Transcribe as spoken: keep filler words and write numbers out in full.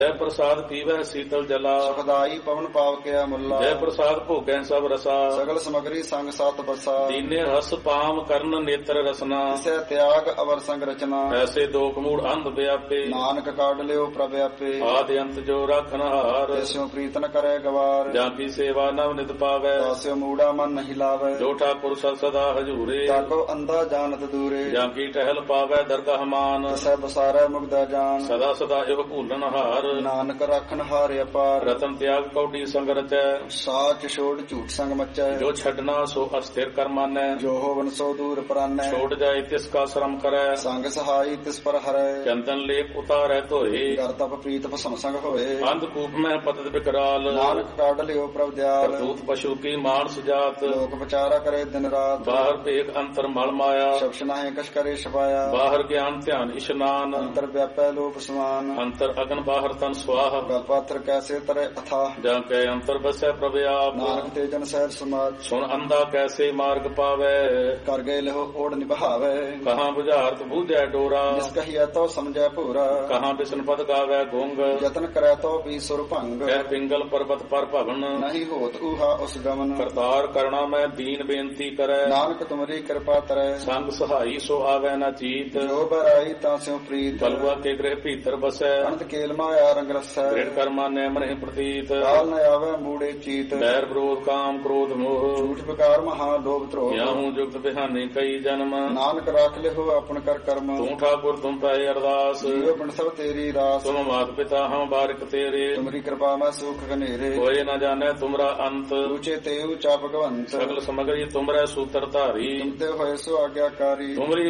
ਜੈ ਪ੍ਰਸਾਦ ਪੀਵੈ ਸੀਤਲ ਜਲਾ ਸੁਖਦਾਈ ਪਵਨ ਪਾਵਕਿਆ ਮੁੱਲਾ ਜੈ ਪ੍ਰਸਾਦ ਭੋਗੈ ਸਭ ਰਸਾ ਸਗਲ ਸਮਗਰੀ ਸੰਗ ਸਤ ਬਸਾ ਦੀਨੇ ਰਸ ਪਾਮ ਕਰਨ ਨੇਤਰ ਰਸਨਾ ਤਿਸੈ ਤਿਆਗ ਅਵਰ ਸੰਗ ਰਚਨਾ ਐਸੇ ਦੋਖ ਮੂੜ ਅੰਧ ਵਿਆਪੇ ਨਾਨਕ ਕਾਢ ਲਿਓ ਪ੍ਰਭ ਆਪੇ ਆਦਿ ਅੰਤ ਜੋ ਰਾਖਨ ਹਾਰ ਤਿਸਿਓ ਪ੍ਰੀਤਨ ਕਰੈ ਗਵਾਰ ਜਾਂ ਕੀ ਸੇਵਾ ਨਵ ਨਿਤ ਪਾਵੈ ਤਾਸਿਓ ਮੂੜਾ ਮਨ ਨਹੀਂ ਲਾਵੈ ਜੋ ਠਾਕੁਰ ਸਦ ਸਦਾ ਹਜੂਰੇ ਤਾਕੋ ਅੰਧਾ ਜਾਣਤ ਦੂਰੇ ਜਾਂ ਕੀ ਟਹਿਲ ਪਾਵੈ ਦਰਗਾਹ ਮਾਨ ਤਿਸੈ ਬਸਾਰੈ ਮੁਗਦਾ ਜਾਨ ਸਦਾ ਸਦਾ ਇਹੋ ਭੂਲਨ ਹਾਰ ਨਾਨਕ ਰਾਖਨ ਹਾਰਿ ਅਪਾਰ ਰਤਨ ਤਿਆਗ ਕੌਡੀ ਸੰਗ ਰਚੈ ਸਾਚ ਛੋੜ ਝੂਠ ਸੰਗ ਮਚੈ ਜੋ ਛੱਡਣਾ ਸੋ ਅਸਥਿਰ ਕਰ ਮਾਨੈ ਜੋ ਹੋਵਨ ਸੋ ਦੂਰ ਪਰਾਨੈ ਛੋੜ ਜਾਏ ਤਿਸ ਕਾ ਸ਼ਰਮ ਕਰੈ ਸੰਗ ਸਹਾਈ ਤਿਸ ਪਰ ਹਰੈ ਚੰਦਨ ਲੇਪ ਉਤਾਰੈ ਧੋਏ ਕਰ ਤਪ ਪ੍ਰੀਤ ਭਸਮ ਸੰਗ ਹੋਏ ਅੰਧ ਕੂਪ ਮੈਂ ਪਤਿਤ ਬਿਕਰਾਲ ਨਾਨਕ ਕਾਢ ਲਿਓ ਪ੍ਰਭ ਦਿਆਲ ਕਰਤੂਤ ਪਸ਼ੂ ਕੀ ਮਾਨਸ ਜਾਤ ਲੋਕ ਵਿਚਾਰਾ ਕਰੇ ਦਿਨ ਰਾਤ ਬਾਹਰ ਭੇਖ ਅੰਤਰ ਮਲ ਮਾਇਆ ਸ਼ਬਦ ਨਾਹੇ ਕਛ ਕਰੇ ਛਪਾਇਆ ਬਾਹਰ ਗਿਆਨ ਧਿਆਨ ਇਸ਼ਨਾਨ ਅੰਤਰ ਵਿਆਪੈ ਲੋਪ ਸਮਾਨ ਅੰਤਰ ਅਗਨ ਬਾਹਰ ਤਨ ਸਵਾਹ ਗਲ ਪਾਤਰ ਕੈਸੇ ਤਰੇ ਅਥਾ ਜਾਂ ਕੈ ਅੰਤਰ ਬਸੈ ਪ੍ਰਭ ਆਪ ਨਾਨਕ ਤੇ ਜਨ ਸਹਿਜ ਸਮਾਜ ਸੁਣ ਅੰਧਾ ਕੈਸੇ ਮਾਰਗ ਪਾਵੈ ਕਰ ਗਏ ਲਹੋ ਓੜ ਨਿਭਾਵੇ ਕਹਾਂ ਬੁਝਾਰਤ ਬੂਝੈ ਡੋਰਾ ਜਿਸ ਕਹੀਐ ਤੋ ਸਮਝੈ ਭੂਰਾ ਕਹਾਂ ਬਿਸ਼ਨ ਪਦ ਗਾਵੈ ਗੁੰਗ ਯਤਨ ਕਰੈ ਤੋ ਵੀ ਸੁਰ ਭੰਗ ਕਹਿ ਪਿੰਗਲ ਪਰਬਤ ਪਰ ਭਵਨ ਨਹੀਂ ਹੋਤ ਊਹਾ ਉਸ ਗਮਨ ਕਰਤਾਰ ਕਰਣਾ ਮੈਂ ਦੀਨ ਬੇਨਤੀ ਕਰੈ ਨਾਨਕ ਤੁਮਰੀ ਕਿਰਪਾ ਤਰੈ ਸੰਗ ਸਹਾਈ ਸੋ ਆਵੈ ਨਾ ਚੀਤ ਜੋ ਬਰਾਈ ਤਾਂ ਸਿਉ ਪ੍ਰੀਤ ਕਲਵਾ ਕੇ ਗ੍ਰਹਿ ਭੀਤਰ ਬਸੈ ਅਨੰਤ ਕੇਲ ਮਾਇਆ ਰੰਗ ਰਸੈ ਦ੍ਰਿੜ ਕਰਮਾ ਨੇ ਮਨਿ ਪ੍ਰਤੀਤ ਕਾਲ ਨ ਆਵੈ ਮੂੜੇ ਚੀਤ ਬੈਰ ਵਿਰੋਧ ਕਾਮ ਕ੍ਰੋਧ ਮੋਹ ਝੂਠ ਵਿਕਾਰ ਮਹਾ ਲੋਭ ਧਰੋਹ ਯਾਹੂ ਜੁਗਤ ਬਿਹਾਨੇ ਕਈ ਜਨਮ ਨਾਨਕ ਰਾਖ ਲਿਓ ਆਪਨ ਕਰ ਕਰਮ ਤੂੰ ਠਾਕੁਰ ਤੁਮ ਪੈ ਅਰਦਾਸ ਜੀਵ ਬਿਨ ਸਭ ਤੇਰੀ ਰਾਸ ਤੁਮ ਮਾਤ ਪਿਤਾ ਹਮ ਬਾਰਿਕ ਤੇਰੇ ਤੁਮਰੀ ਕਿਰਪਾ ਮੈਂ ਸੁਖ ਘਨੇਰੇ ਕੋਏ ਨਾ ਜਾਣੈ ਤੁਮਰਾ ਅੰਤ ਉੱਚੇ ਤੇ ਉੱਚਾ ਭਗਵੰਤ ਸਗਲ ਸਮਗਰੀ ਤੁਮਰੇ ਸੂਤਰ ਧਾਰੀ ਤੁਮ ਤੇ ਹੋਏ ਸੋ ਆਗਿਆਕਾਰੀ ਤੁਮਰੀ